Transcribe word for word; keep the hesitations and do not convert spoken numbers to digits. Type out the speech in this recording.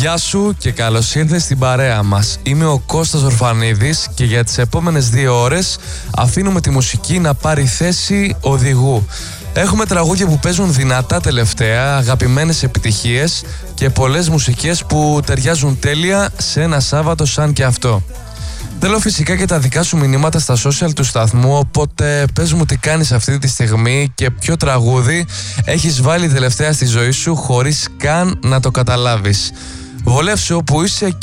Γεια σου και καλώς ήρθες στην παρέα μας. Είμαι ο Κώστας Ορφανίδης και για τις επόμενες δύο ώρες αφήνουμε τη μουσική να πάρει θέση οδηγού. Έχουμε τραγούδια που παίζουν δυνατά τελευταία, αγαπημένες επιτυχίες και πολλές μουσικές που ταιριάζουν τέλεια σε ένα Σάββατο σαν και αυτό. Θέλω φυσικά και τα δικά σου μηνύματα στα social του σταθμού, οπότε πες μου τι κάνεις αυτή τη στιγμή και ποιο τραγούδι έχεις βάλει τελευταία στη ζωή σου χωρίς καν να το καταλάβεις. Βολεύσου όπου είσαι